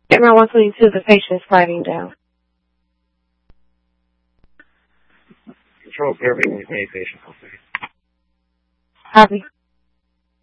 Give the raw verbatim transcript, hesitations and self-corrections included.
Camera one twenty-two, the patient is sliding down. Control, perfect. Patient. Copy.